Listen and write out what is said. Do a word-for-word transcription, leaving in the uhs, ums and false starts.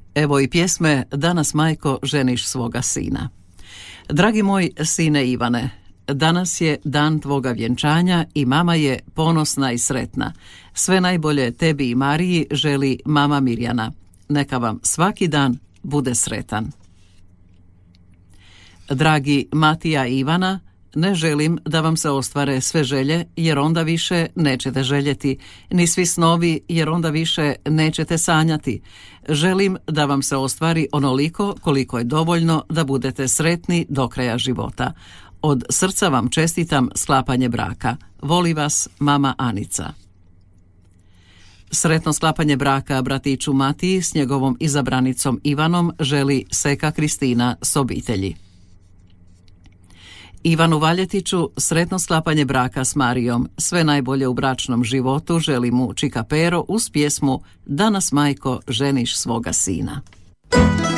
Evo i pjesme Danas, majko, ženiš svoga sina. Dragi moj sine Ivane, danas je dan tvoga vjenčanja i mama je ponosna i sretna. Sve najbolje tebi i Mariji želi mama Mirjana. Neka vam svaki dan bude sretan. Dragi Matija i Ivana, ne želim da vam se ostvare sve želje, jer onda više nećete željeti, ni svi snovi, jer onda više nećete sanjati. Želim da vam se ostvari onoliko koliko je dovoljno da budete sretni do kraja života. Od srca vam čestitam sklapanje braka. Voli vas mama Anica. Sretno sklapanje braka bratiću Matiji s njegovom izabranicom Ivanom želi Seka Kristina s obitelji. Ivanu Valjetiću sretno sklapanje braka s Marijom. Sve najbolje u bračnom životu želi mu Čika Pero uz pjesmu Danas, majko, ženiš svoga sina.